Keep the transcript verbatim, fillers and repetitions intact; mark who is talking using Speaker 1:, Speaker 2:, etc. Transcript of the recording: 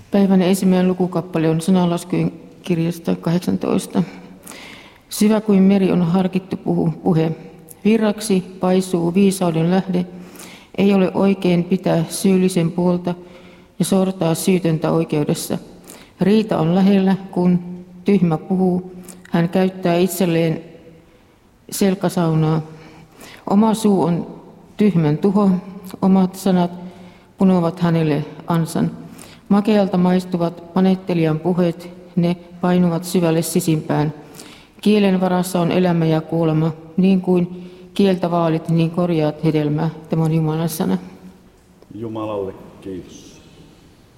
Speaker 1: Päivän ensimmäinen lukukappale on sananlaskujen kirjasta kahdeksantoista. Syvä kuin meri on harkittu puhu, puhe. Virraksi paisuu viisauden lähde. Ei ole oikein pitää syyllisen puolta ja sortaa syytöntä oikeudessa. Riita on lähellä, kun tyhmä puhuu. Hän käyttää itselleen selkäsaunaa. Oma suu on tyhmän tuho. Omat sanat punovat hänelle ansan. Makealta maistuvat panettelijan puheet, ne painuvat syvälle sisimpään. Kielen varassa on elämä ja kuolema, niin kuin kieltä vaalit, niin korjaat hedelmää. Tämä on Jumalan sana.
Speaker 2: Jumalalle kiitos.